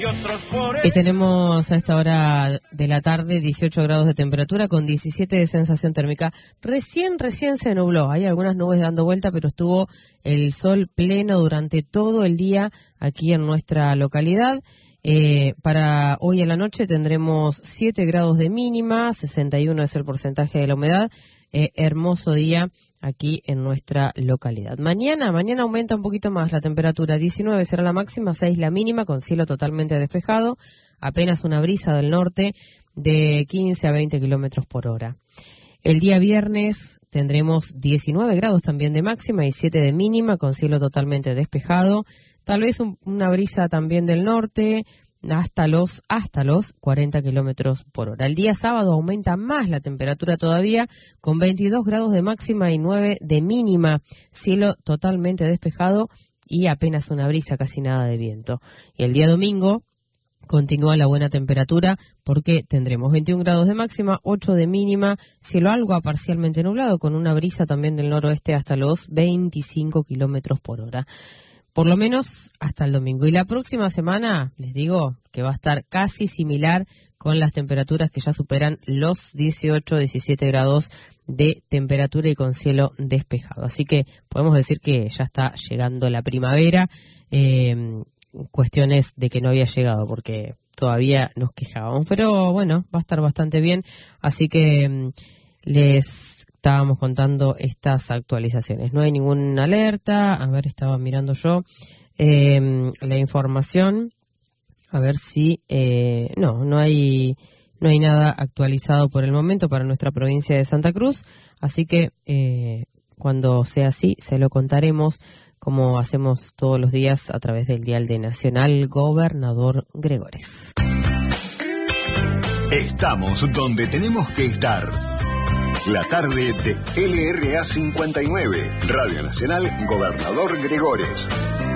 Y tenemos a esta hora de la tarde 18 grados de temperatura con 17 de sensación térmica. Recién se nubló. Hay algunas nubes dando vuelta, pero estuvo el sol pleno durante todo el día aquí en nuestra localidad. Para hoy a la noche tendremos 7 grados de mínima, 61 es el porcentaje de la humedad. Hermoso día aquí en nuestra localidad. Mañana aumenta un poquito más la temperatura, 19 será la máxima, 6 la mínima, con cielo totalmente despejado, apenas una brisa del norte de 15 a 20 kilómetros por hora. El día viernes tendremos 19 grados también de máxima y 7 de mínima, con cielo totalmente despejado, tal vez una brisa también del norte, hasta los 40 kilómetros por hora. El día sábado aumenta más la temperatura todavía, con 22 grados de máxima y 9 de mínima, cielo totalmente despejado y apenas una brisa, casi nada de viento. Y el día domingo continúa la buena temperatura porque tendremos 21 grados de máxima, 8 de mínima, cielo algo parcialmente nublado, con una brisa también del noroeste hasta los 25 kilómetros por hora. Por lo menos hasta el domingo. Y la próxima semana, les digo, que va a estar casi similar con las temperaturas que ya superan los 18, 17 grados de temperatura y con cielo despejado. Así que podemos decir que ya está llegando la primavera. Cuestiones de que no había llegado porque todavía nos quejábamos. Pero bueno, va a estar bastante bien. Así que les estábamos contando estas actualizaciones. No hay ninguna alerta. A ver, estaba mirando yo la información. A ver si... no hay nada actualizado por el momento para nuestra provincia de Santa Cruz. Así que cuando sea así, se lo contaremos como hacemos todos los días a través del dial de Nacional Gobernador Gregores. Estamos donde tenemos que estar. La tarde de LRA 59, Radio Nacional Gobernador Gregores.